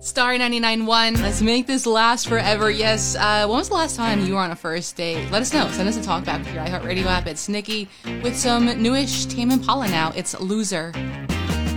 Star 99.1. Let's make this last forever. Yes, when was the last time you were on a first date? Let us know. Send us a talk back with your iHeartRadio app. It's Nikki with some newish Tame Impala now. It's Loser.